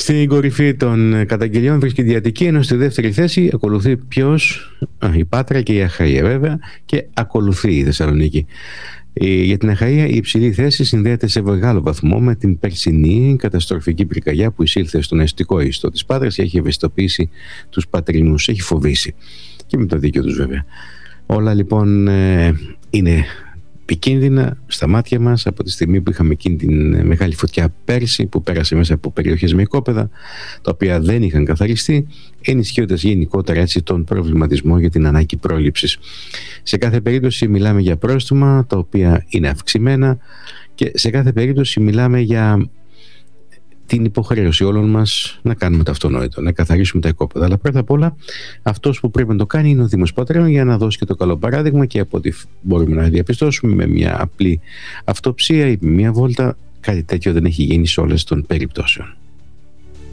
Στην κορυφή των καταγγελιών βρίσκεται η Αττική, ενώ στη δεύτερη θέση ακολουθεί ποιος? Η Πάτρα και η Αχαΐα βέβαια, και ακολουθεί η Θεσσαλονίκη. Για την Αχαΐα η υψηλή θέση συνδέεται σε μεγάλο βαθμό με την περσινή καταστροφική πυρκαγιά που εισήλθε στον αστικό ιστό της Πάτρας και έχει ευαισθητοποιήσει τους πατρινούς, έχει φοβήσει, και με το δίκιο τους βέβαια. Όλα λοιπόν είναι επικίνδυνα στα μάτια μας από τη στιγμή που είχαμε εκείνη την μεγάλη φωτιά πέρσι που πέρασε μέσα από περιοχές με οικόπεδα τα οποία δεν είχαν καθαριστεί, ενισχύοντας γενικότερα έτσι τον προβληματισμό για την ανάγκη πρόληψης. Σε κάθε περίπτωση μιλάμε για πρόστιμα τα οποία είναι αυξημένα και σε κάθε περίπτωση μιλάμε για την υποχρέωση όλων μας να κάνουμε το αυτονόητο, να καθαρίσουμε τα οικόπεδα. Αλλά πρώτα απ' όλα αυτός που πρέπει να το κάνει είναι ο Δήμος Πατρέων, για να δώσει και το καλό παράδειγμα, και από ό,τι μπορούμε να διαπιστώσουμε με μια απλή αυτοψία ή με μια βόλτα κάτι τέτοιο δεν έχει γίνει σε όλες των περιπτώσεων.